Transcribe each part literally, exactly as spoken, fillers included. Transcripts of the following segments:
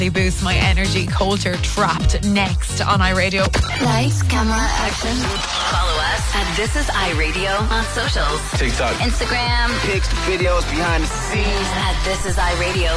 They boost my energy. Culture Trapped next on iRadio. Lights, camera, action. Follow us at This Is iRadio on socials. TikTok, Instagram. pics, videos, behind the scenes at This Is iRadio.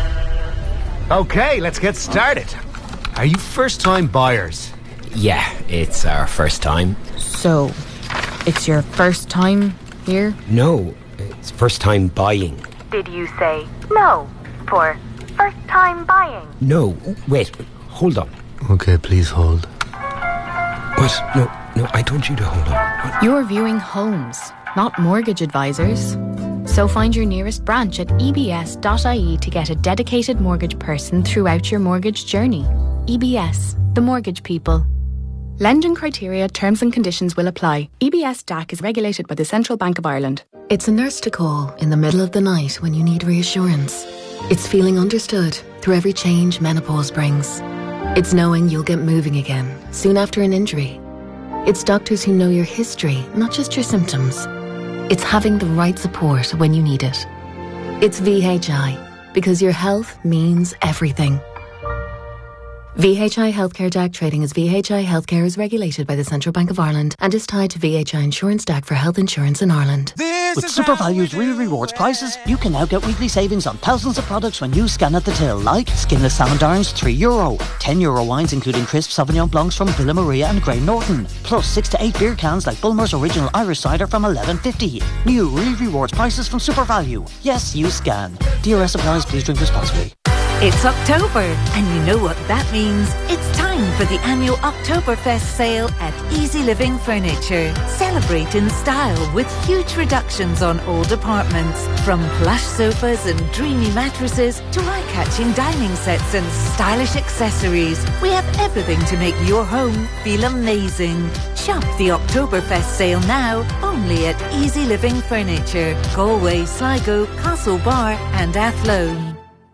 Okay, let's get started. Are you first-time buyers? Yeah, it's our first time. So, it's your first time here? No, it's first time buying. Did you say no for first time buying? No, wait, hold on. Okay, please hold. What? No, no, I told you to hold on. What? You're viewing homes, not mortgage advisors. So find your nearest branch at e b s dot i e to get a dedicated mortgage person throughout your mortgage journey. E B S, the mortgage people. Lending criteria, terms and conditions will apply. E B S D A C is regulated by the Central Bank of Ireland. It's a nurse to call in the middle of the night when you need reassurance. It's feeling understood through every change menopause brings. It's knowing you'll get moving again soon after an injury. It's doctors who know your history, not just your symptoms. It's having the right support when you need it. It's V H I, because your health means everything. V H I Healthcare D A C trading as V H I Healthcare is regulated by the Central Bank of Ireland and is tied to V H I Insurance D A C for health insurance in Ireland. With SuperValue's Real Rewards prices, you can now get weekly savings on thousands of products when you scan at the till, like skinless salmon darns, three euro, ten euro wines including crisp Sauvignon Blancs from Villa Maria and Grey Norton, plus six to eight beer cans like Bulmer's Original Irish Cider from eleven fifty. New Real Rewards prices from SuperValue. Yes, you scan. D R S applies, please drink responsibly. It's October, and you know what that means. It's time for the annual Oktoberfest sale at Easy Living Furniture. Celebrate in style with huge reductions on all departments. From plush sofas and dreamy mattresses to eye-catching dining sets and stylish accessories. We have everything to make your home feel amazing. Shop the Oktoberfest sale now, only at Easy Living Furniture. Galway, Sligo, Castlebar and Athlone.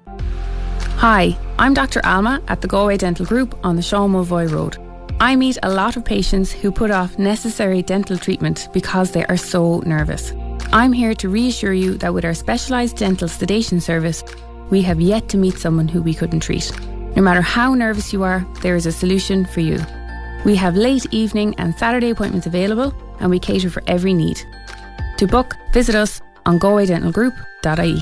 Hi, I'm Doctor Alma at the Galway Dental Group on the Sean Mulvoy Road. I meet a lot of patients who put off necessary dental treatment because they are so nervous. I'm here to reassure you that with our specialised dental sedation service, we have yet to meet someone who we couldn't treat. No matter how nervous you are, there is a solution for you. We have late evening and Saturday appointments available, and we cater for every need. To book, visit us on galway dental group dot I E.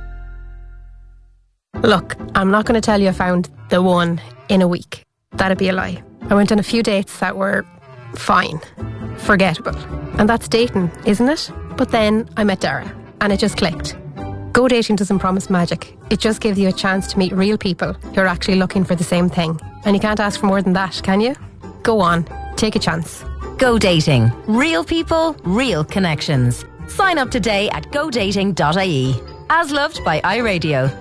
Look, I'm not going to tell you I found the one in a week. That'd be a lie. I went on a few dates that were fine, forgettable. And that's dating, isn't it? But then I met Dara, and it just clicked. Go dating doesn't promise magic. It just gives you a chance to meet real people who are actually looking for the same thing. And you can't ask for more than that, can you? Go on, take a chance. Go dating. Real people, real connections. Sign up today at go dating dot I E. As loved by iRadio.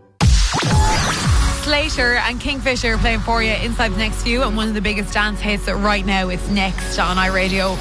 Slater and Kingfisher playing for you inside the next few, and one of the biggest dance hits right now is next on iRadio.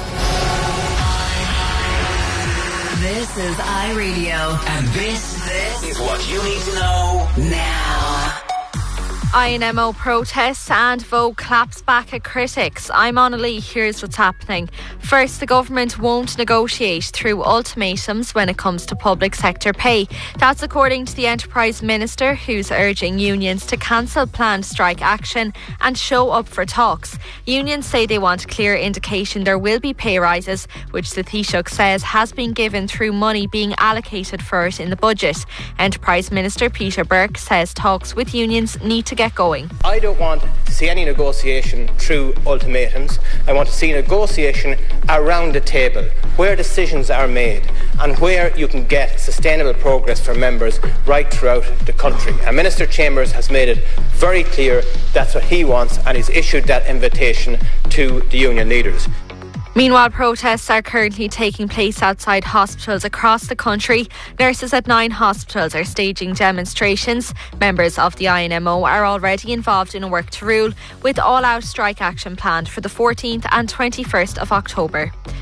This is iRadio. And this, this is what you need to know now. I N M O protests and Vogue claps back at critics. I'm Anna Lee. Here's what's happening. First, the government won't negotiate through ultimatums when it comes to public sector pay. That's according to the Enterprise Minister, who's urging unions to cancel planned strike action and show up for talks. Unions say they want clear indication there will be pay rises, which the Taoiseach says has been given through money being allocated for it in the budget. Enterprise Minister Peter Burke says talks with unions need to get going. I don't want to see any negotiation through ultimatums. I want to see negotiation around the table where decisions are made and where you can get sustainable progress for members right throughout the country. And Minister Chambers has made it very clear that's what he wants, and he's issued that invitation to the union leaders. Meanwhile, protests are currently taking place outside hospitals across the country. Nurses at nine hospitals are staging demonstrations. Members of the I N M O are already involved in a work to rule, with all-out strike action planned for the fourteenth and twenty-first of October.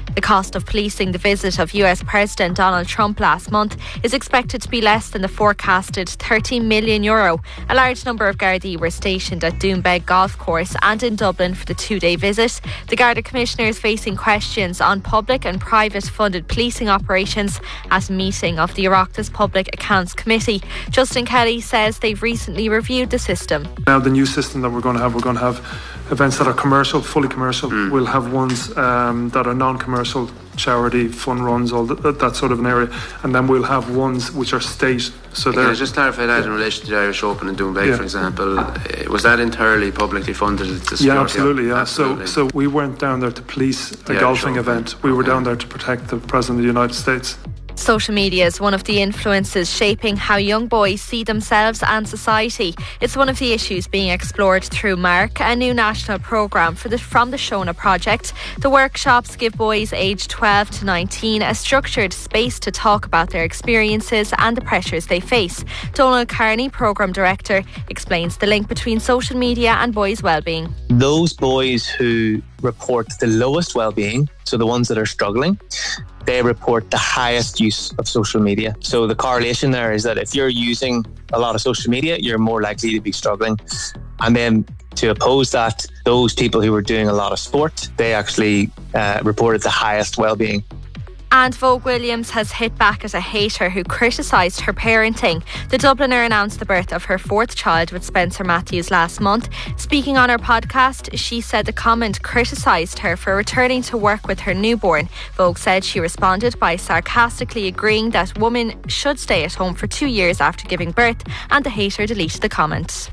The cost of policing the visit of U S President Donald Trump last month is expected to be less than the forecasted thirty million euro. A large number of Gardaí were stationed at Doombeg Golf Course and in Dublin for the two-day visit. The Garda Commissioner is facing questions on public and private funded policing operations at a meeting of the Oireachtas Public Accounts Committee. Justin Kelly says they've recently reviewed the system. Now the new system that we're going to have, we're going to have events that are commercial, fully commercial. Mm. We'll have ones um, that are non-commercial, charity, fun runs, all that, that sort of an area. And then we'll have ones which are state. So Can I just clarify that yeah. in relation to the Irish Open and Doombeg, yeah. for example? Uh, was that entirely publicly funded? Yeah, absolutely, yeah. Absolutely. So, so we weren't down there to police a the golfing event. We were okay. down there to protect the President of the United States. Social media is one of the influences shaping how young boys see themselves and society. It's one of the issues being explored through Mark, a new national programme for the, from the Shona Project. The workshops give boys aged twelve to nineteen a structured space to talk about their experiences and the pressures they face. Donald Carney, Programme Director, explains the link between social media and boys' wellbeing. Those boys who report the lowest well-being, so the ones that are struggling, they report the highest use of social media. So the correlation there is that if you're using a lot of social media, you're more likely to be struggling. And then to oppose that, those people who were doing a lot of sport, they actually uh, reported the highest well-being. And Vogue Williams has hit back at a hater who criticised her parenting. The Dubliner announced the birth of her fourth child with Spencer Matthews last month. Speaking on her podcast, she said the comment criticised her for returning to work with her newborn. Vogue said she responded by sarcastically agreeing that women should stay at home for two years after giving birth, and the hater deleted the comment.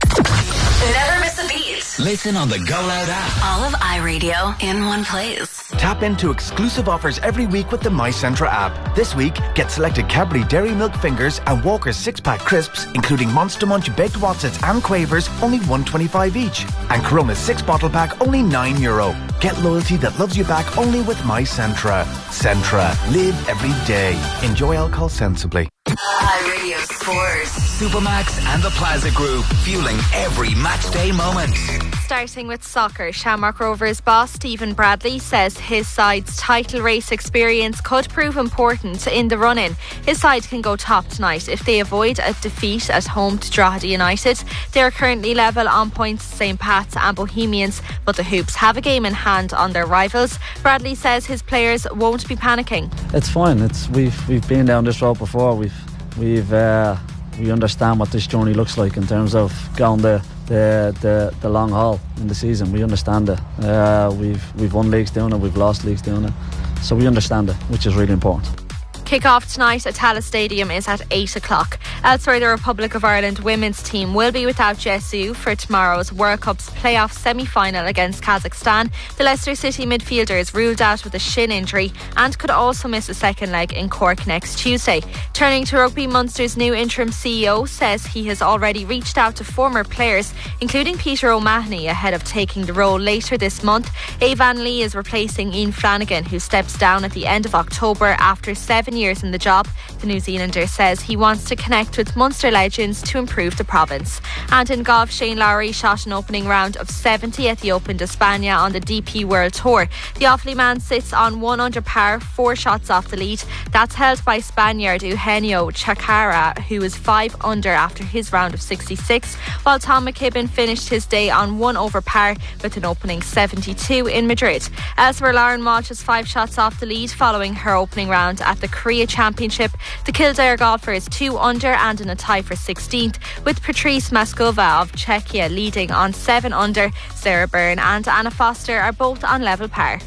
Never miss a beat. Listen on the Go Loud app. All of iRadio in one place. Tap into exclusive offers every week with the My Centra app. This week, get selected Cadbury Dairy Milk Fingers and Walker's six-pack crisps, including Monster Munch Baked Wotsits and Quavers, only one twenty-five each. And Corona's six-bottle pack, only nine euro. Get loyalty that loves you back only with My Centra. Centra. Live every day. Enjoy alcohol sensibly. iRadio Sports. Supermax and the Plaza Group, fueling every match day moment. Starting with soccer, Shamrock Rovers boss Stephen Bradley says his side's title race experience could prove important in the run-in. His side can go top tonight if they avoid a defeat at home to Drogheda United. They are currently level on points, Saint Pat's and Bohemians, but the Hoops have a game in hand on their rivals. Bradley says his players won't be panicking. It's fine. It's we've we've been down this road before. We've we've uh, we understand what this journey looks like in terms of going the the the, the long haul in the season. We understand it. Uh, we've we've won leagues doing it. We've lost leagues doing it. So we understand it, which is really important. Kick-off tonight at Tallaght Stadium is at eight o'clock. Elsewhere, the Republic of Ireland women's team will be without Jesu for tomorrow's World Cup's playoff semi-final against Kazakhstan. The Leicester City midfielder is ruled out with a shin injury and could also miss a second leg in Cork next Tuesday. Turning to rugby, Munster's new interim C E O says he has already reached out to former players, including Peter O'Mahony, ahead of taking the role later this month. Evan Lee is replacing Ian Flanagan, who steps down at the end of October after seven years in the job. The New Zealander says he wants to connect with Munster legends to improve the province. And in golf, Shane Lowry shot an opening round of seventy at the Open d'España on the D P World Tour. The Offaly man sits on one under par, four shots off the lead. That's held by Spaniard Eugenio Chacarra, who is five under after his round of sixty-six, while Tom McKibben finished his day on one over par with an opening seventy-two in Madrid. Elsewhere, Lauren Walsh is five shots off the lead following her opening round at the Korea Championship. The Kildare golfer is two under and in a tie for sixteenth, with Patrice Maskova of Czechia leading on seven under. Sarah Byrne and Anna Foster are both on level par.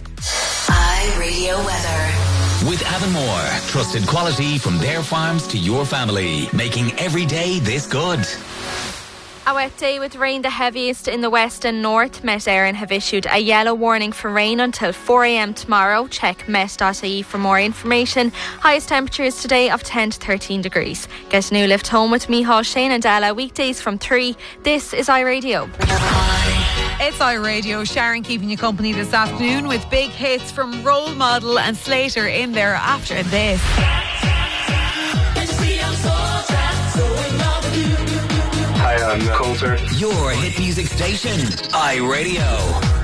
iRadio weather. With Avonmore, trusted quality from their farms to your family, making every day this good. A wet day with rain the heaviest in the west and north. Met Éireann have issued a yellow warning for rain until four a.m. tomorrow. Check met dot I E for more information. Highest temperatures today of ten to thirteen degrees. Get a new lift home with Micheál, Shane and Ella weekdays from three. This is iRadio. It's iRadio. Sharon keeping you company this afternoon with big hits from Role Model and Slater in there after this. Hi, I'm Coulter. Your hit music station, iRadio.